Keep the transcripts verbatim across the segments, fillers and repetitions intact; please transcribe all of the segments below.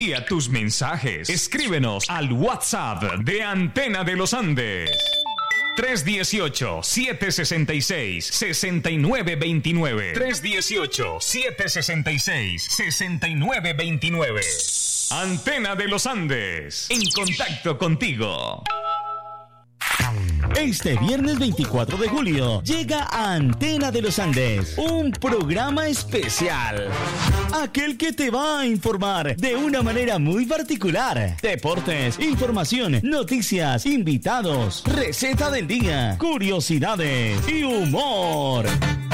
Y a tus mensajes, escríbenos al WhatsApp de Antena de los Andes. tres uno ocho, siete seis seis, seis nueve dos nueve. tres uno ocho, siete seis seis, seis nueve dos nueve. Antena de los Andes, en contacto contigo. Este viernes veinticuatro de julio llega a Antena de los Andes, un programa especial. Aquel que te va a informar de una manera muy particular. Deportes, información, noticias, invitados, receta del día, curiosidades y humor.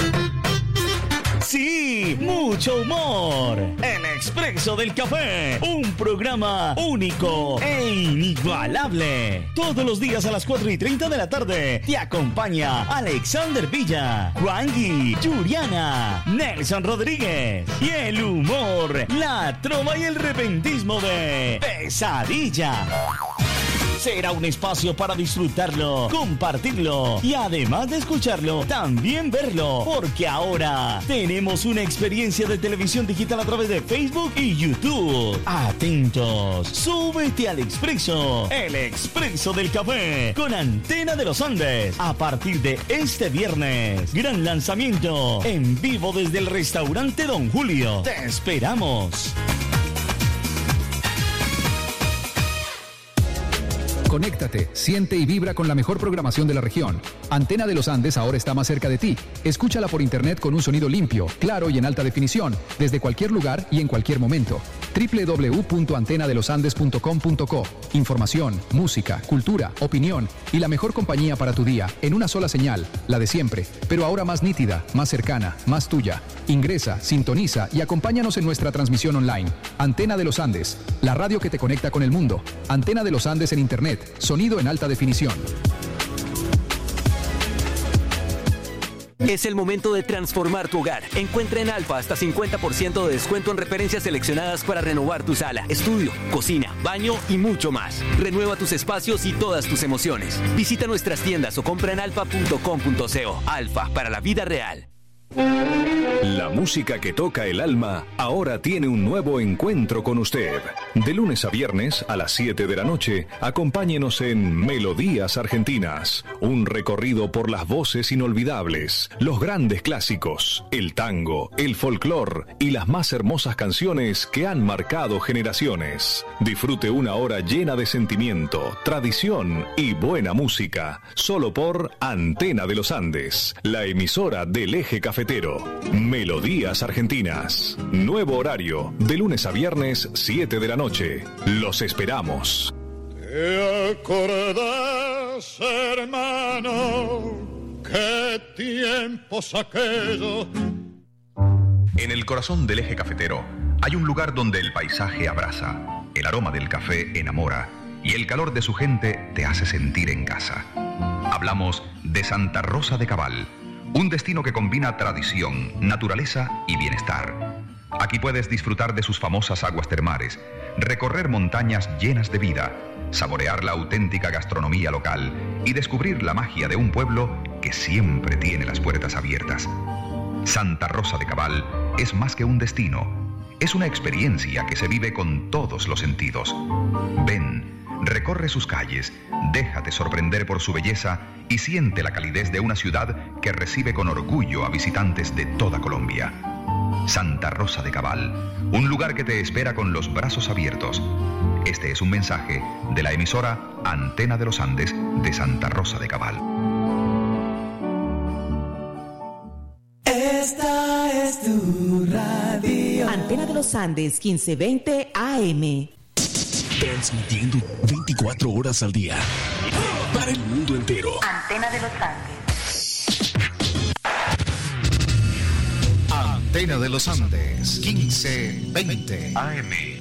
Sí, mucho humor. El Expreso del Café, un programa único e inigualable. Todos los días a las cuatro y treinta de la tarde te acompaña Alexander Villa, Juangui, Yuriana, Nelson Rodríguez y el humor, la trova y el repentismo de Pesadilla. Será un espacio para disfrutarlo, compartirlo y además de escucharlo, también verlo, porque ahora tenemos una experiencia de televisión digital a través de Facebook y YouTube. Atentos, súbete al Expreso, el Expreso del Café, con Antena de los Andes, a partir de este viernes. Gran lanzamiento, en vivo desde el restaurante Don Julio. Te esperamos. Conéctate, siente y vibra con la mejor programación de la región. Antena de los Andes ahora está más cerca de ti. Escúchala por internet con un sonido limpio, claro y en alta definición, desde cualquier lugar y en cualquier momento. doble u doble u doble u punto antena de los andes punto com punto co. Información, música, cultura, opinión y la mejor compañía para tu día en una sola señal, la de siempre, pero ahora más nítida, más cercana, más tuya. Ingresa, sintoniza y acompáñanos en nuestra transmisión online. Antena de los Andes, la radio que te conecta con el mundo. Antena de los Andes en internet. Sonido en alta definición. Es el momento de transformar tu hogar. Encuentra en Alfa hasta cincuenta por ciento de descuento en referencias seleccionadas para renovar tu sala, estudio, cocina, baño y mucho más. Renueva tus espacios y todas tus emociones. Visita nuestras tiendas o compra en alfa punto com punto co. Alfa, para la vida real. La música que toca el alma ahora tiene un nuevo encuentro con usted. De lunes a viernes a las siete de la noche, acompáñenos en Melodías Argentinas, un recorrido por las voces inolvidables, los grandes clásicos, el tango, el folclor y las más hermosas canciones que han marcado generaciones. Disfrute una hora llena de sentimiento, tradición y buena música, solo por Antena de los Andes, la emisora del Eje Cafetero. Melodías Argentinas. Nuevo horario, de lunes a viernes, siete de la noche. Los esperamos. ¿Te acordás, hermano, qué tiempos aquellos? En el corazón del Eje Cafetero hay un lugar donde el paisaje abraza, el aroma del café enamora y el calor de su gente te hace sentir en casa. Hablamos de Santa Rosa de Cabal, un destino que combina tradición, naturaleza y bienestar. Aquí puedes disfrutar de sus famosas aguas termales, recorrer montañas llenas de vida, saborear la auténtica gastronomía local y descubrir la magia de un pueblo que siempre tiene las puertas abiertas. Santa Rosa de Cabal es más que un destino, es una experiencia que se vive con todos los sentidos. Ven, recorre sus calles, déjate sorprender por su belleza y siente la calidez de una ciudad que recibe con orgullo a visitantes de toda Colombia. Santa Rosa de Cabal, un lugar que te espera con los brazos abiertos. Este es un mensaje de la emisora Antena de los Andes de Santa Rosa de Cabal. Esta es tu radio. Antena de los Andes, quince veinte A M. Transmitiendo veinticuatro horas al día para el mundo entero. Antena de los Andes. Antena de los Andes, quince veinte A M.